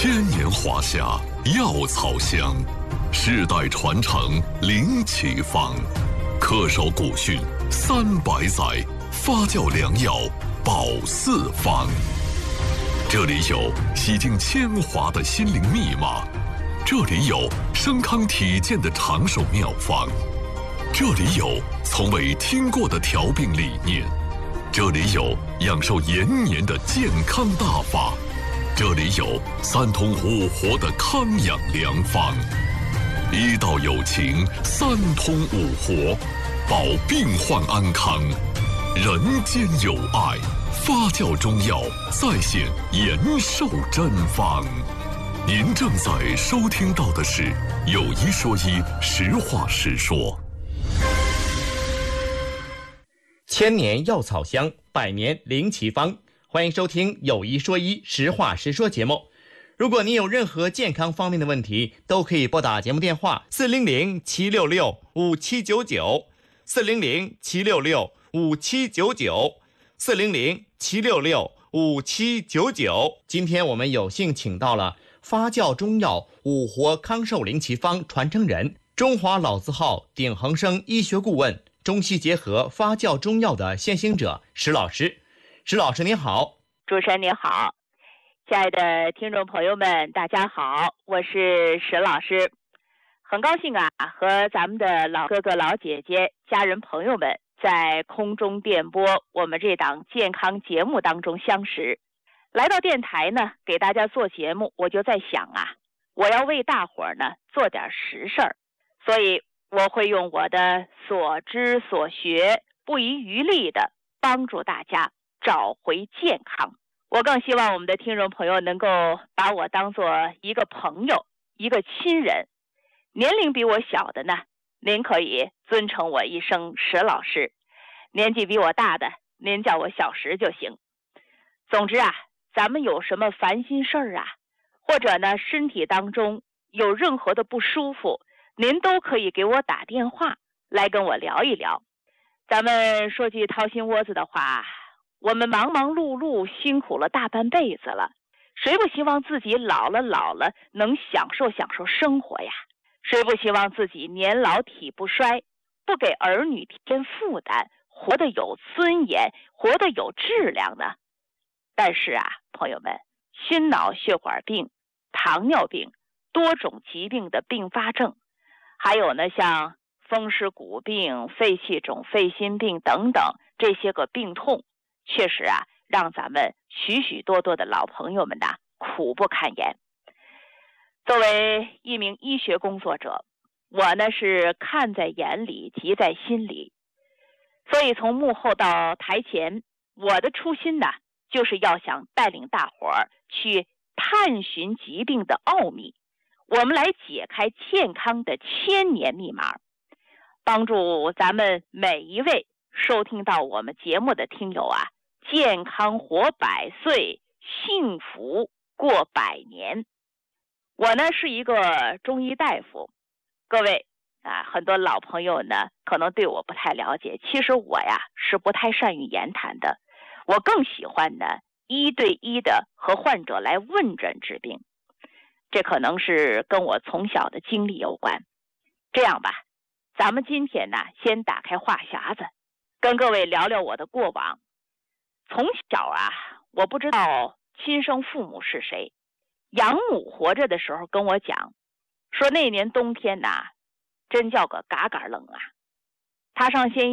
千年华夏，药草香；世代传承，灵奇方；恪守古训300载，发酵良药，保四方。这里有洗净铅华的心灵密码，这里有升康体健的长寿妙方，这里有从未听过的调病理念，这里有养寿延年的健康大法，这里有3通5活的康养良方。医道有情，3通5活，保病患安康，人间有爱。发酵中药再现延寿真方。您正在收听到的是有一说一，实话实说。 千年药草香，百年灵奇方。欢迎收听有一说一，实话实说节目。如果您有任何健康方面的问题，都可以拨打节目电话400-766-5799 400-766-5799 400-766-5799。今天我们有幸请到了发酵中药5活康寿灵奇方传承人，中华老字号鼎恒生医学顾问，中西结合发酵中药的先行者石老师。石老师您好。 主持人您好，亲爱的听众朋友们大家好，我是石老师。很高兴和咱们的老哥哥老姐姐家人朋友们在空中电波我们这档健康节目当中相识。来到电台呢，给大家做节目，我就在想我要为大伙儿呢做点实事儿，所以我会用我的所知所学，不遗余力的帮助大家找回健康。我更希望我们的听众朋友能够把我当做一个朋友，一个亲人。年龄比我小的呢，您可以尊称我一声石老师；年纪比我大的，您叫我小石就行。总之咱们有什么烦心事儿或者呢身体当中有任何的不舒服，您都可以给我打电话来跟我聊一聊。咱们说句掏心窝子的话，我们忙忙碌碌辛苦了大半辈子了，谁不希望自己老了能享受生活呀？谁不希望自己年老体不衰，不给儿女添负担，活得有尊严，活得有质量呢？但是朋友们，心脑血管病、糖尿病、多种疾病的并发症，还有呢像风湿骨病、肺气肿、肺心病等等这些个病痛，确实让咱们许许多多的老朋友们苦不堪言。作为一名医学工作者，我呢是看在眼里，急在心里。所以从幕后到台前，我的初心呢，就是要想带领大伙儿去探寻疾病的奥秘，我们来解开健康的千年密码，帮助咱们每一位收听到我们节目的听友健康活100岁，幸福过100年。我呢是一个中医大夫，各位很多老朋友呢可能对我不太了解，其实我是不太善于言谈的，我更喜欢呢1对1的和患者来问诊治病，这可能是跟我从小的经历有关。这样吧，咱们今天呢先打开话匣子，跟各位聊聊我的过往。从小我不知道亲生父母是谁，养母活着的时候跟我讲，说那年冬天真叫个嘎嘎冷他上先